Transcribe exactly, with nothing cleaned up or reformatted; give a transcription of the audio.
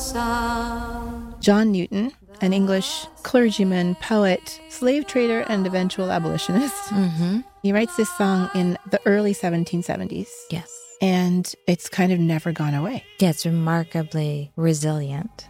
sound. John Newton, an English clergyman, poet, slave trader, and eventual abolitionist. Mm-hmm. He writes this song in the early seventeen seventies. Yes. And it's kind of never gone away. Yeah, it's remarkably resilient.